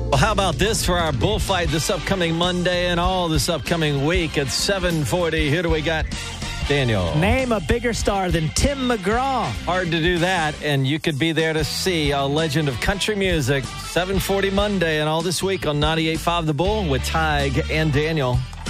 Well, how about this for our bullfight this upcoming Monday and all this upcoming week at 7:40? Who do we got? Daniel. Name a bigger star than Tim McGraw. Hard to do that, and you could be there to see a legend of country music. 7:40 Monday and all this week on 98.5 The Bull with Tig and Daniel.